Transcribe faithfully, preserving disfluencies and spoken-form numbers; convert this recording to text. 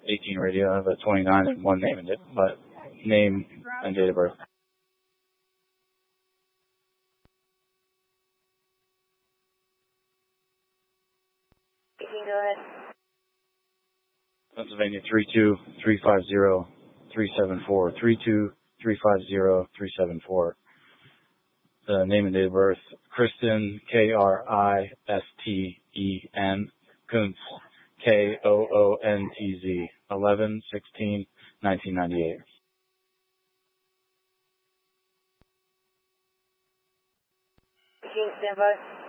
eighteen radio. I have a twenty-nine and one name in it, but name and date of birth. eighteen, go ahead. Pennsylvania three two three five zero three seven four. three two three five zero three seven four. The name and date of birth, Kristen, K R I S T E N, Kuntz, K O O N T Z, eleven sixteen nineteen ninety-eight. eighteen, stand by.